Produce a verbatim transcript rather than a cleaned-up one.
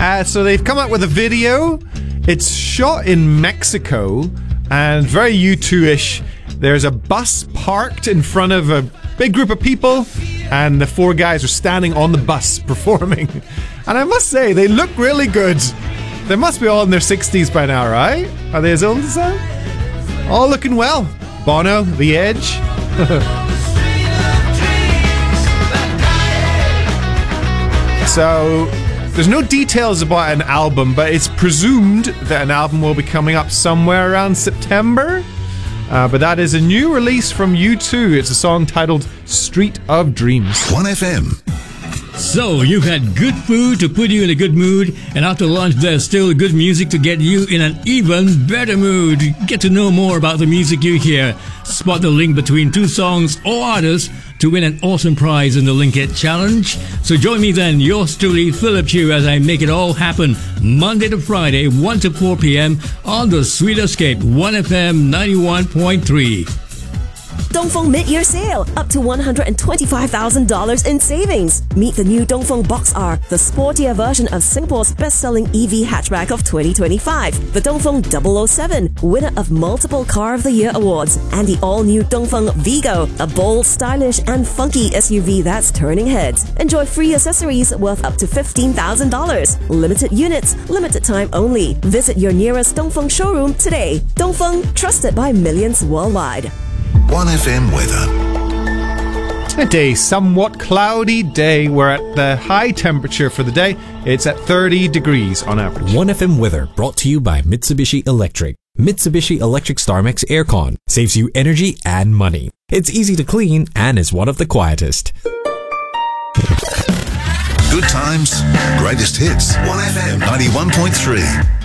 Uh, so they've come up with a video. It's shot in Mexico and very U two-ish. There's a bus parked in front of a big group of people, and the four guys are standing on the bus performing. And I must say, they look really good. They must be all in their sixties by now, right? Are they as old as that? All looking well. Bono, The Edge. So, there's no details about an album, but it's presumed that an album will be coming up somewhere around September. Uh, but that is a new release from U two. It's a song titled Street of Dreams. one F M. So, you've had good food to put you in a good mood, and after lunch there's still good music to get you in an even better mood. Get to know more about the music you hear. Spot the link between two songs or artists to win an awesome prize in the Link It Challenge. So join me then, yours truly, Philip Chu, as I make it all happen Monday to Friday, one to four p.m. on the Sweet Escape, one F M ninety-one point three. Dongfeng mid-year sale, up to one hundred twenty-five thousand dollars in savings. Meet the new Dongfeng Box R, the sportier version of Singapore's best-selling E V hatchback of twenty twenty-five. The Dongfeng double oh seven, winner of multiple Car of the Year awards. And the all-new Dongfeng Vigo, a bold, stylish and funky S U V that's turning heads. Enjoy free accessories worth up to fifteen thousand dollars. Limited units, limited time only. Visit your nearest Dongfeng showroom today. Dongfeng, trusted by millions worldwide. one F M weather. A day, somewhat cloudy day. We're at the high temperature for the day. It's at thirty degrees on average. one F M weather brought to you by Mitsubishi Electric. Mitsubishi Electric StarMax Aircon saves you energy and money. It's easy to clean and is one of the quietest. Good times, greatest hits. one F M ninety-one point three.